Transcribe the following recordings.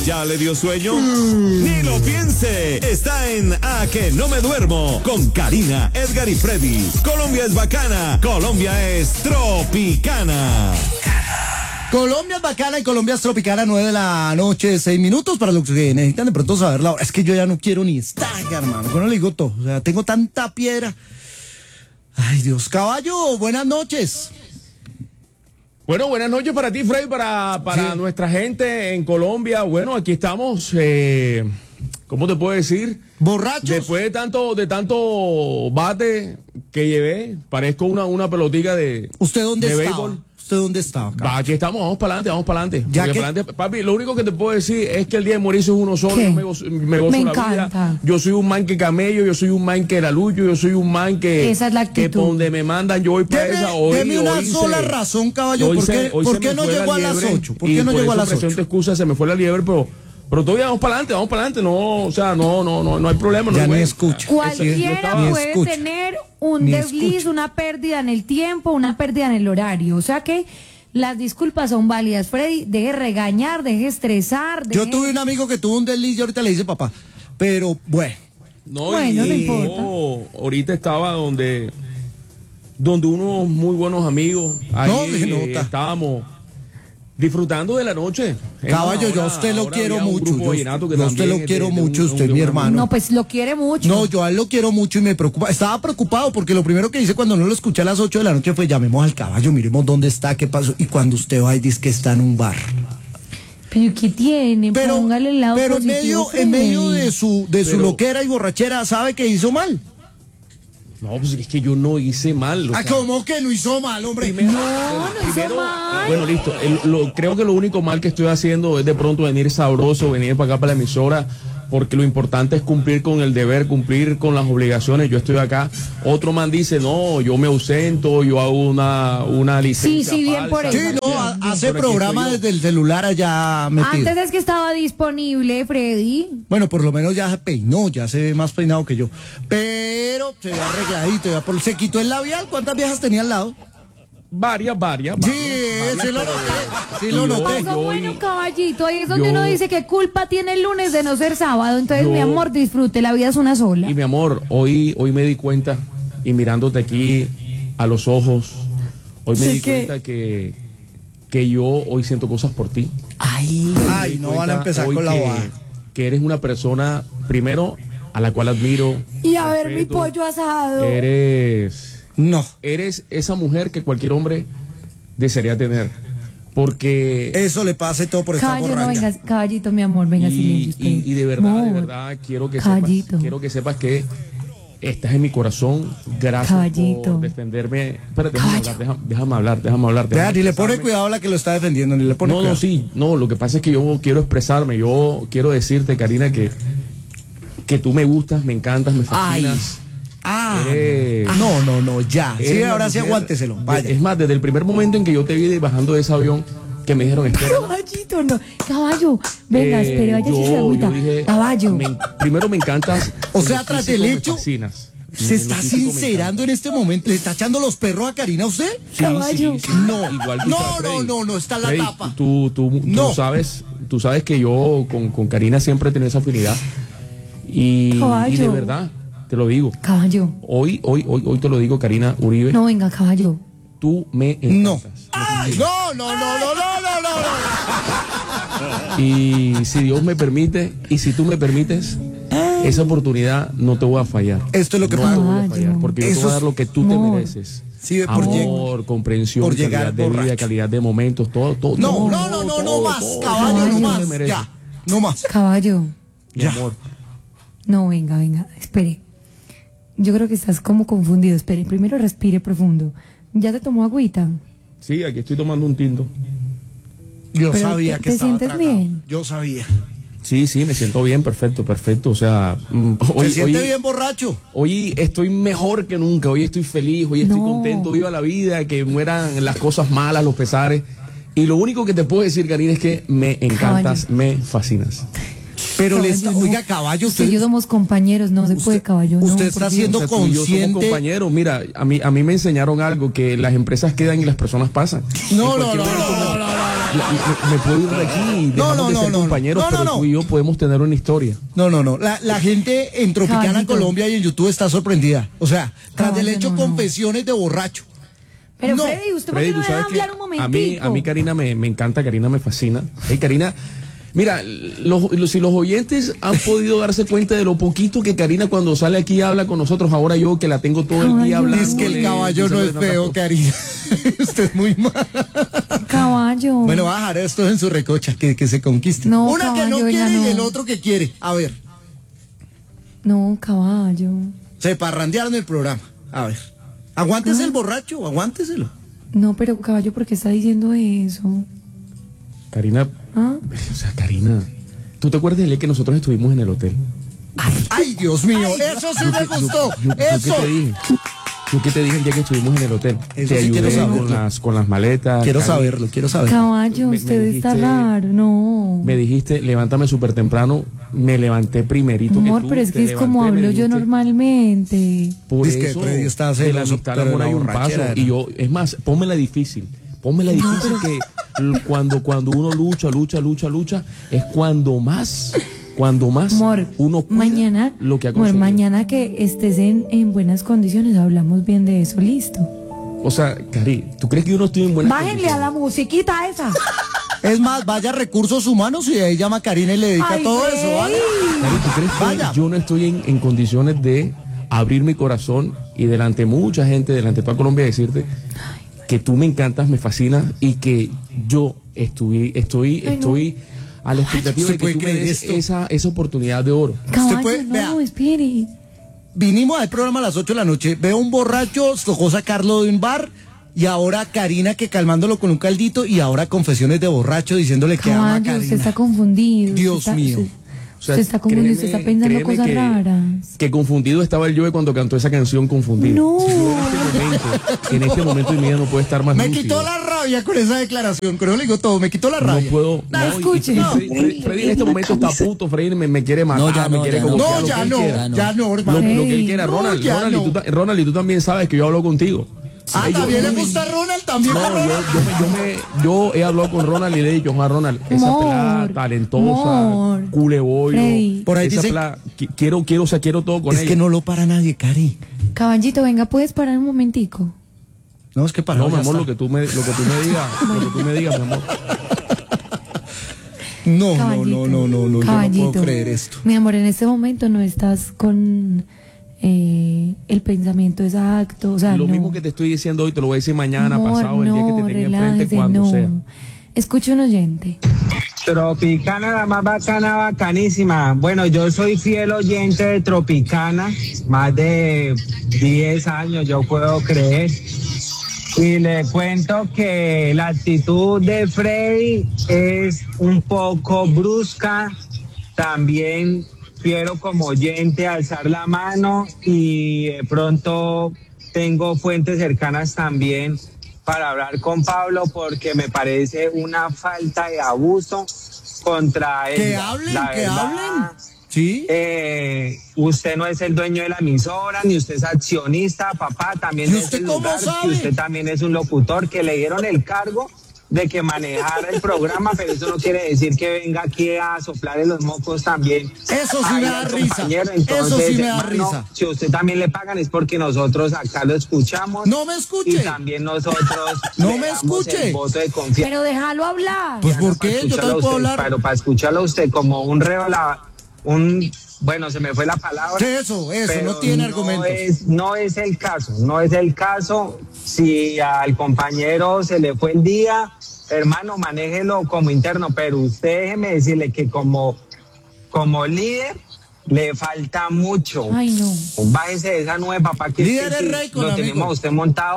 ¿Ya le dio sueño? Ni lo piense. Está en A que no me duermo con Karina, Edgar y Freddy. Colombia es bacana. Colombia es tropicana. Colombia es bacana y Colombia es tropicana, 9 de la noche, 6 minutos para los que necesitan de pronto saber la hora. Es que yo ya no quiero ni estar, hermano. Yo no le digo todo. O sea, tengo tanta piedra. Ay, Dios. Caballo, buenas noches. Bueno, buenas noches para ti, Freddy, para Sí. nuestra gente en Colombia. Bueno, aquí estamos, ¿cómo te puedo decir? Borrachos. Después de tanto bate que llevé, parezco una pelotica de ¿Usted dónde de estaba? béisbol. ¿Usted dónde estaba? Va, aquí estamos, vamos para adelante. Ya Porque que- pa'lante, papi, lo único que te puedo decir es que el día de morirse es uno solo. ¿Qué? Yo me gozo Me la encanta. vida. Yo soy un man que camello, yo soy un man que laluyo, yo soy un man que, Esa es la que actitud. por donde me mandan yo voy para esa. Deme una sola razón, caballo. ¿Por qué no llegó a las 8? ¿Por qué no llegó a las 8? Te excusa, se me fue la liebre, pero todavía vamos para adelante. No, o sea, no hay problema. Ya no, ni güey. escucho. Cualquiera Ni puede escucho. tener un Ni desliz, escucho. una pérdida en el tiempo, una pérdida en el horario. O sea que las disculpas son válidas. Freddy, deje regañar, deje estresar. Yo deje- tuve un amigo que tuvo un desliz y ahorita le dice papá. Pero, bueno. No, Bueno, y no importa. yo ahorita estaba donde unos muy buenos amigos ahí No, se nota. estábamos disfrutando de la noche. Caballo, yo a Ahora- usted lo ahora quiero había un mucho. grupo Yo vallenato que a usted también lo quiero de mucho, un- usted de es mi un- hermano. No, pues lo quiere mucho. No, yo a él lo quiero mucho y me preocupa. Estaba preocupado porque lo primero que hice cuando no lo escuché a las 8 de la noche fue llamemos al caballo, miremos dónde está, qué pasó. Y cuando usted va y dice que está en un bar. Pero ¿qué tiene? Pero, Póngale el lado pero positivo, en medio Freddy. de su Pero- loquera y borrachera, ¿sabe que hizo mal? No, pues es que yo no hice mal. o sea, ¿Cómo que no hizo mal, hombre? primero- no hizo mal. Bueno, listo. Creo que lo único mal que estoy haciendo es de pronto venir sabroso, venir para acá para la emisora, porque lo importante es cumplir con el deber, cumplir con las obligaciones. Yo estoy acá. Otro man dice, no, yo me ausento, yo hago una licencia Sí, bien por falsa. eso. Sí, no, hace Pero aquí programa estoy yo. desde el celular allá metido. Antes es que estaba disponible, Freddy. Bueno, por lo menos ya se peinó, ya se ve más peinado que yo. Pero se ve arregladito, se quitó el labial. ¿Cuántas viejas tenía al lado? Varias. Sí, sí lo noté. Sí lo noté. Pasó bueno, caballito. Ahí es donde yo- uno dice que culpa tiene el lunes de no ser sábado. Entonces, Yo- mi amor, disfrute. La vida es una sola. Y mi amor, hoy me di cuenta, y mirándote aquí a los ojos, hoy me ¿Sí di qué? cuenta que yo hoy siento cosas por ti. Ay, Me di no van a cuenta empezar hoy con la bobada. que eres una persona, primero, a la cual admiro. Y a ver mi respeto. pollo asado. No. Eres esa mujer que cualquier hombre desearía tener. Porque... Eso le pase todo por estar Caballo, no borracha. vengas, caballito, mi amor, venga, silencio. y de verdad, quiero que Caballito. sepas que estás en mi corazón. Gracias Caballito. por defenderme. Espérate, Caballo. déjame hablar. Vea, ni le pone expresarme. cuidado a la que lo está defendiendo, ni le pone No, cuidado. sí, no, lo que pasa es que yo quiero expresarme, yo quiero decirte, Karina, que tú me gustas, me encantas, me fascinas. Eres- No, ya. Sí, eres ahora la sí mujer- aguánteselo. Vaya. Es más, desde el primer momento en que yo te vi bajando de ese avión, que me dijeron, espera. Caballito, no. Caballo, venga, espere, vaya yo- si se agüita. yo dije, Caballo. primero me encantas. O en sea, lo tras del físico me hecho, fascinas. ¿Se En está lo físico me sincerando en este momento? ¿Le está echando los perros a Karina a usted? Sí, Caballo. sí. No. Igual tú No, sabes, Freddy. no, está en la Freddy, tapa. Tú No. tú sabes que yo con Karina siempre he tenido esa afinidad. Y Caballo. de verdad, te lo digo. Caballo. Hoy te lo digo, Karina Uribe. No, venga, caballo. Tú me No. encantas. Ay, no. Y si Dios me permite, y si tú me permites, esa oportunidad no te voy a fallar. Esto es lo que No pasa. te voy a Caballo. fallar, porque yo te Eso voy a es dar lo que tú te amor. mereces. Sí, por Amor, comprensión, por llegar calidad de vida, borracho. calidad de momentos, todo. No todo, más, todo, caballo, todo no te más. mereces. Ya, no más. Caballo. Mi Ya. amor. No, venga, espere. Yo creo que estás como confundido. Espere, primero respire profundo. ¿Ya te tomó agüita? Sí, aquí estoy tomando un tinto. Yo Pero sabía ¿te que estaba sientes tragado. bien? Yo sabía. Sí, me siento bien, perfecto. O sea, ¿Se siente bien borracho? Hoy estoy mejor que nunca, hoy estoy feliz, hoy estoy No. contento, viva la vida, que mueran las cosas malas, los pesares. Y lo único que te puedo decir, Karina, es que me encantas, me fascinas. Pero le Caballo, está, no. oiga, caballo, Usted y usted, yo somos compañeros, no se puede, caballo. No, usted por está Dios. siendo O sea, tú y yo somos consciente. compañeros. Mira, a mí me enseñaron algo, que las empresas quedan y las personas pasan. No, En no, cualquier no, momento no, no, no, no, me puedo ir de aquí. Dejamos de ser compañeros, pero tú y yo podemos tener una historia. No. La gente en Tropicana, Caballito. Colombia y en YouTube está sorprendida. O sea, tras del hecho, no. confesiones de borracho. Pero No. Freddy, ¿usted por Freddy, qué no tú deja sabes que hablar un momentico? a mí Karina me encanta, Karina me fascina. Hey, Karina, mira, si los oyentes han podido darse cuenta de lo poquito que Karina cuando sale aquí habla con nosotros, ahora yo que la tengo todo el día hablando. Es que el caballo no es feo, Karina. Usted es muy mal. Caballo. Bueno, va a dejar esto en su recocha, que se conquiste. No, Una que no caballo, quiere ella y no. el otro que quiere. A ver, No, caballo. se parrandearon el programa. A ver, aguántese el borracho, aguánteselo. No, pero caballo, ¿por qué está diciendo eso? Karina, ¿Ah? o sea, Karina, ¿tú te acuerdas del día que nosotros estuvimos en el hotel? Ay, Dios mío, eso sí me gustó. Eso. Yo qué te dije el día que estuvimos en el hotel. Eso Te sí quiero ayudé saberlo. con las maletas. Quiero Karina. saberlo. Caballo, me usted está dijiste- raro, no. Me dijiste, levántame súper temprano. Me levanté primerito Amor, que tú. pero es te que es como levanté, me hablo yo dijiste, normalmente. Por Dice que eso, Freddy está de la celoso, amistad al pero amor la hay un paso. borrachera era. Y yo, es más, pónmela difícil. Pónmela difícil que cuando uno lucha, es cuando más Amor, uno cuida mañana, lo que ha amor, conseguido. mañana que estés en buenas condiciones, hablamos bien de eso, listo. O sea, Cari, ¿tú crees que yo no estoy en buenas Bájenle a la musiquita esa. Es más, vaya a recursos humanos y ahí llama a Karina y le dedica Ay, todo Freddy. eso, ¿vale? Cari, ¿tú crees que Vaya. yo no estoy en condiciones de abrir mi corazón y delante de mucha gente, delante de toda Colombia, decirte que tú me encantas, me fascinas y que yo estoy a la expectativa ¿Usted de que puede tú me creer des esto? esa oportunidad de oro? Caballo, puede- no, vea. espere. Vinimos al programa a las 8 de la noche, veo un borracho, tocó sacarlo de un bar y ahora Karina que calmándolo con un caldito y ahora confesiones de borracho diciéndole que ama a Caballo, usted está Karina. confundido. Dios usted está- mío. O sea, usted está confundido, usted está pensando créeme cosas raras. Que confundido estaba el Joe cuando cantó esa canción Confundido. No. En este momento de mi vida no puedo estar más Me lúcido. quitó la rabia con esa declaración, con eso le digo todo, me quitó la No rabia. puedo. No, y escuche. Freddy en este momento está puto. Freddy me quiere matar. No, ya me no, quiere ya no. como No, lo ya que él no, quiera. ya no, Lo hermano. que él Ey. quiera, No, Ronald. ya Ronald, no. Ronald, y tú también sabes que yo hablo contigo. Ah, Yo- también le yo- gusta a Ronald, también a No, Ronald. yo he hablado con Ronald y le he dicho, Ronald, esa Amor, pelada talentosa, amor. culebollo, Freddy. Por ahí esa dice- pelada, quiero todo con Es ella. que no lo para nadie, Cari. Caballito, venga, ¿puedes parar un momentico? No, es que para No, mi amor, lo que tú me digas, mi amor. No, Caballito, yo no caballito. puedo creer esto. Mi amor, en este momento no estás con el pensamiento exacto, o sea, Lo no. mismo que te estoy diciendo hoy, te lo voy a decir mañana, Amor, pasado, el día que te tenga enfrente, relájese, cuando no. sea. Escucha un oyente. Tropicana, la más bacana, bacanísima. Bueno, yo soy fiel oyente de Tropicana, más de 10 años, yo puedo creer. Y le cuento que la actitud de Freddy es un poco brusca. También quiero como oyente alzar la mano y de pronto tengo fuentes cercanas también para hablar con Pablo porque me parece una falta de abuso contra él. Que hablen, que hablen. Sí. Usted no es el dueño de la emisora, ni usted es accionista, papá, también ¿Y es usted el cómo lugar, sabe? y usted también es un locutor que le dieron el cargo de que manejara el programa, pero eso no quiere decir que venga aquí a soplarle los mocos también. Eso sí Ahí me da al risa. compañero. Eso Entonces, sí me da hermano, risa. si a usted también le pagan es porque nosotros acá lo escuchamos. No me escuche. Y también nosotros No le me damos escuche. el voto de confianza. Pero déjalo hablar. Pues ¿por Para qué? Yo escucharlo también a puedo usted, hablar. Pero para escucharlo a usted como un bueno, se me fue la palabra. Sí, eso, pero no tiene argumentos. No es el caso. Si al compañero se le fue el día, hermano, manéjelo como interno, pero usted déjeme decirle que como líder le falta mucho. Ay, no. Bájese de esa nube, papá, que Líder es que es rey con lo amigo. tenemos a usted montado.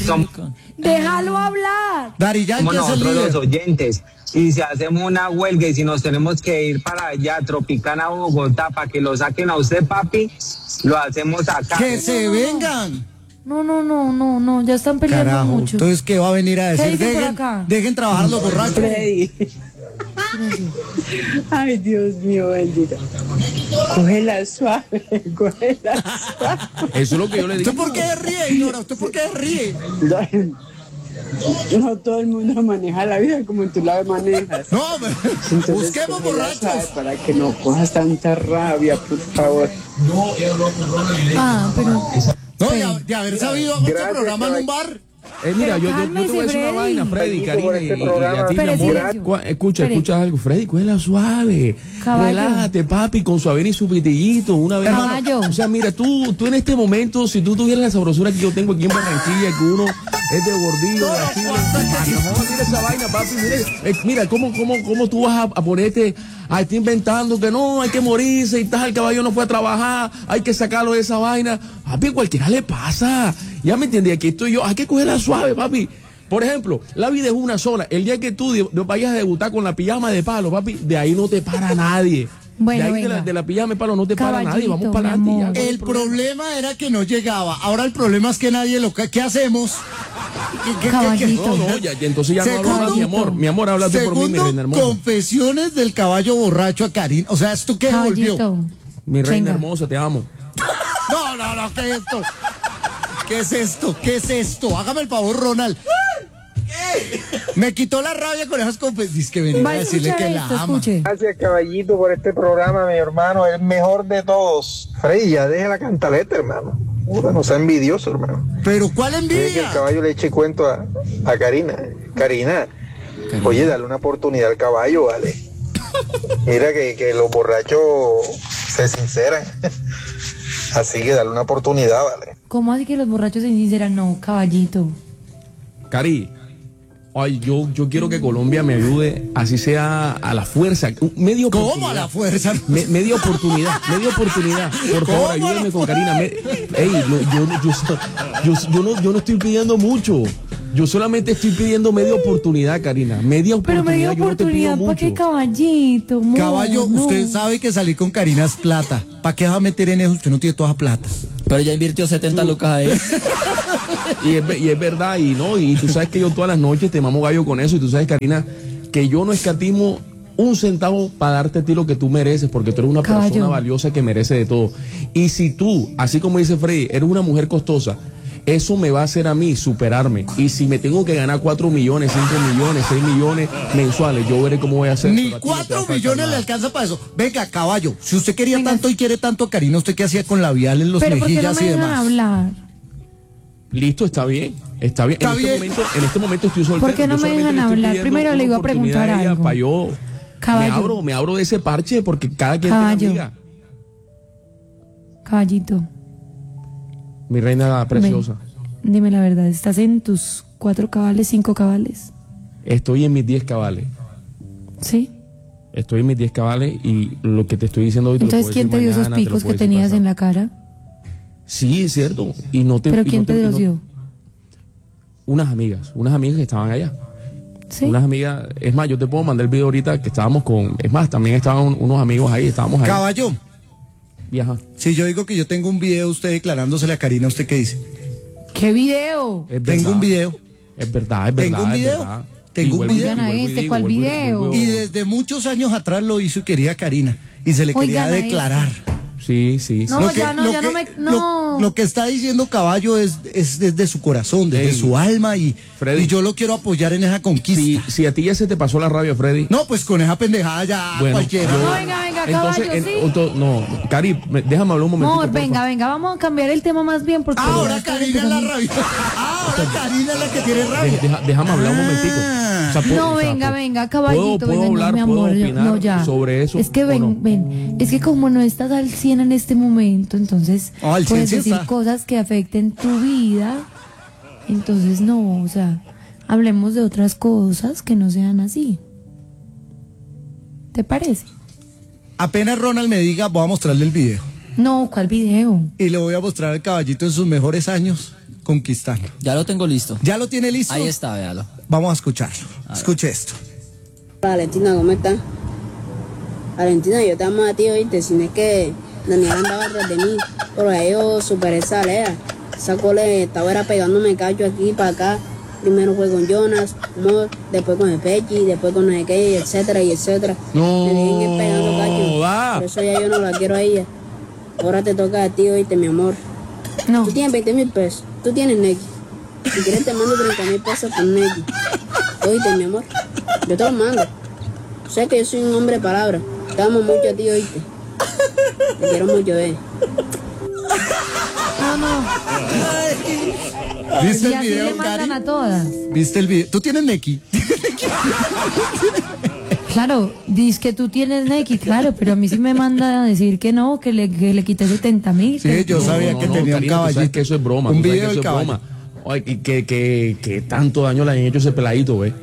Déjalo hablar. Dari Yankee Somos es el nosotros los líder. oyentes. Y si hacemos una huelga y si nos tenemos que ir para allá, Tropicana, Bogotá, para que lo saquen a usted, papi, lo hacemos acá. Que se vengan. No, ya están peleando Carajo. mucho. Entonces, ¿qué va a venir a decir? ¿Qué dice por acá? Dejen trabajar los borrachos. Freddy. Ay, Dios mío, bendito. Cógela suave, cógela suave. Eso es lo que yo le digo. ¿Usted por qué ríe, señora? ¿Usted por qué ríe? No todo el mundo maneja la vida como tú la manejas. No, Entonces, busquemos cógela borrachos. suave para que no cojas tanta rabia, por favor. Pero No, de haber sabido hago este programa en un bar. Mira, yo te cálmese, voy a decir una Freddy. vaina, Freddy, Karina, y a ti, mi Espere, amor. silencio. Escucha Espere. algo, Freddy, cuela suave. Caballo. Relájate, papi, con su avena y su pitillito, una vez. Caballo. O sea, mira, tú en este momento, si tú tuvieras la sabrosura que yo tengo aquí en Barranquilla, que uno es de gordillo, de así, no, mira esa vaina, papi, mira, ¿cómo tú vas a ponerte a estar inventando que no, hay que morirse y tal, el caballo no fue a trabajar, hay que sacarlo de esa vaina? Papi, a cualquiera le pasa. Ya me entendí, aquí estoy yo, hay que cogerla suave, papi. Por ejemplo, la vida es una sola. El día que tú vayas a debutar con la pijama de palo, papi, de ahí no te para nadie. Bueno, de ahí venga. de la pijama de palo no te para Caballito, nadie. Vamos para mi adelante. amor. ya, ¿cuál es El problema era que no llegaba. Ahora el problema es que nadie lo... ¿Qué hacemos? Caballito. No, ya, entonces ya no hablo más, Segundo, mi amor, habla tú por mí, mi Segundo, reina hermosa. confesiones del caballo borracho a Karina. O sea, ¿esto qué volvió? Caballito. Mi reina Venga. hermosa, te amo. No, ¿qué es esto? ¿Qué es esto? ¿Qué es esto? Hágame el favor, Ronald. Me quitó la rabia con esas confesiones. Dice que venía Va a a decirle escuchar que esto, la ama. escuche. Gracias, caballito, por este programa, mi hermano, el mejor de todos. Freddy, ya deje la cantaleta, hermano. Puta, no sea envidioso, hermano. Pero ¿cuál Quiere que el envidia? caballo le eche cuento a Karina. Karina, oye, dale una oportunidad al caballo, vale. Mira que los borrachos se sinceran. Así que dale una oportunidad, vale. ¿Cómo así que los borrachos se sinceran? No, caballito. Cari, ay, yo quiero que Colombia me ayude, así sea a la fuerza. Medio ¿Cómo a la fuerza? Media oportunidad. Por favor, ¿Cómo ayúdeme la con Karina. Yo no estoy pidiendo mucho. Yo solamente estoy pidiendo media oportunidad, Karina. Media Pero oportunidad. me dio yo no te pido oportunidad, ¿para qué, mucho. caballito? Amor, Caballo, no. usted sabe que salir con Karina es plata. ¿Para qué va a meter en eso? Usted no tiene toda plata. Pero ya invirtió 70 lucas ahí. Y es verdad, y tú sabes que yo todas las noches te mamo gallo con eso, y tú sabes, Karina, que yo no escatimo un centavo para darte a ti lo que tú mereces, porque tú eres una Caballo. persona valiosa que merece de todo. Y si tú, así como dice Freddy, eres una mujer costosa, eso me va a hacer a mí superarme. Y si me tengo que ganar 4 millones, 5 millones, 6 millones mensuales, yo veré cómo voy a hacer. Ni pero a ti no te va a 4 faltar millones nada. le alcanza para eso. Venga, caballo, si usted quería Venga. tanto y quiere tanto a Karina, ¿usted qué hacía con labial en los Pero ¿por qué no mejillas me y dejan demás? hablar? Listo, está bien. Está bien. En este momento estoy soltero. ¿Por qué no Yo me solamente dejan le estoy hablar? pidiendo Primero le una iba a preguntar oportunidad a ella algo. para yo Caballo. me abro de ese parche, porque cada quien Caballo. tiene amiga. Caballito, Mi reina preciosa. dime la verdad, ¿estás en tus 4 cabales, 5 cabales? Estoy en mis 10 cabales. ¿Sí? Estoy en mis 10 cabales, y lo que te estoy diciendo hoy te lo Entonces, puedo ¿quién te decir dio esos mañana, te lo picos puedo que decir tenías pasado. en la cara? Sí, es cierto. Y no te, ¿Pero y quién no te y los no- dio? Unas amigas que estaban allá. ¿Sí? Unas amigas, es más, yo te puedo mandar el video ahorita que estábamos con, es más, también estaban unos amigos ahí, estábamos ahí. Caballo, Y ajá, si yo digo que yo tengo un video de usted declarándosele a Karina, ¿usted qué dice? ¿Qué video? es Tengo un video. Es verdad, es verdad. Tengo un es video. verdad. Tengo Y un vuelvo- video. y vuelvo y Oigan a digo, ¿cuál vuelvo y- video? vuelvo- Y desde muchos años atrás lo hizo y quería a Karina. Y se le quería Oigan a declarar. Sí, sí, sí. No, ya no me... No. Lo que está diciendo Caballo es desde su corazón, desde Ey, su alma, y Freddy. yo lo quiero apoyar en esa conquista. Si a ti ya se te pasó la rabia, Freddy. No, pues con esa pendejada ya Bueno, cualquiera. yo- No, venga, caballo, sí. No, Cari, déjame hablar un momentito. Amor, venga, vamos a cambiar el tema más bien porque... Ahora ya está Karina es la empezando- rabia. Ahora Karina es la que tiene rabia. Déjame hablar un momentico. O sea, No, venga, caballito, ¿puedo venga, hablar, no, mi puedo amor, opinar no, ya. sobre eso Es que o ven, no? ven, es que como no estás al 100 en este momento, entonces Oh, al 100 puedes sí decir está. cosas que afecten tu vida, entonces no, o sea, hablemos de otras cosas que no sean así. ¿Te parece? Apenas Ronald me diga, voy a mostrarle el video. No, ¿cuál video? Y le voy a mostrar al caballito en sus mejores años conquistando. Ya lo tengo listo. ¿Ya lo tiene listo? Ahí está, véalo. Vamos a escucharlo. Escuche esto. Valentina, ¿cómo estás? Valentina, yo te amo a ti, oíste, sin es que Daniel andaba atrás de mí, pero ahí yo superé esa alea. Esa cole estaba era pegándome cacho aquí para acá. Primero fue con Jonas, Amor, después con el Pechi, después con no sé qué, etcétera, y etcétera. No, Me vienen pegando cacho. va. Por eso ya yo no la quiero a ella. Ahora te toca a ti, oíste, mi amor. No, Tú tienes 20.000 pesos, tú tienes Neki. Si quieres te mando 30.000 pesos por Neki. Oíste, mi amor, yo te los mando. Sé que yo soy un hombre de palabra. Te amo mucho a ti, oíste. Te quiero mucho, ¿Viste Y el así video, le mandan Cari? a todas. ¿Viste el video? ¿Tú tienes Neki? Claro, dices que tú tienes Neki, claro, pero a mí sí me manda a decir que no, que le quité 70.000. Sí, yo sabía que tenía un Karina, tú caballito. sabes que eso es broma. Un tú sabes video que del eso es caballo. broma. Ay, que tanto daño le han hecho a ese peladito, ¿ves?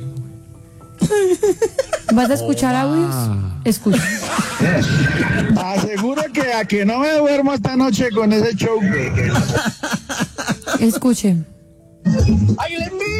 ¿Vas a escuchar audios? Escucha. Aseguro que a que no me duermo esta noche con ese show. Escuchen. ¡Ay, le envío!